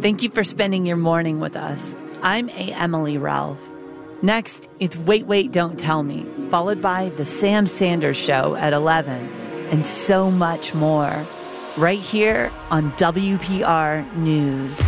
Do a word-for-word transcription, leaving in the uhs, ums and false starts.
Thank you for spending your morning with us. I'm A. Emily Ralph. Next, it's Wait, Wait, Don't Tell Me, followed by The Sam Sanders Show at eleven, and so much more, right here on W P R News.